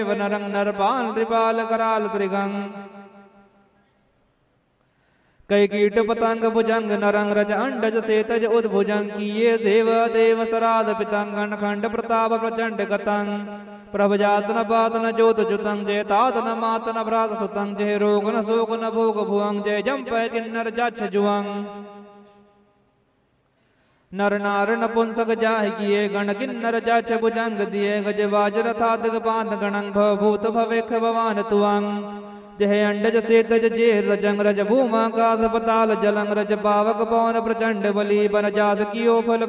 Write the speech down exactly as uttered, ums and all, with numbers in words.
नरंग नरपाल त्रिपाल कराल त्रिगंग कई कीट पतंग भुजंग नरंग रज अंडज सेतज उद्भुजंग किए देव देव सराध पितंग खंड प्रताप प्रचंड गतंग प्रभजातन पातन ज्योत जुतंग जय तातन मातन भ्रात सुतंग जय रोग न शोक न भोग भुअंग जय जम पै किन्नर जक्ष जुअंग नर नार नपुंसक जाहि किए गण किन्नर जक्ष भुजंग दिए गज वाज रथादिग पांत गणंग भवभूत भवेख भवान तुअंग जय अंडज सेतज जेर रजंग रज भूमाकाश पताल जलंग रज पावक पवन प्रचंड बली बन जास कियो फल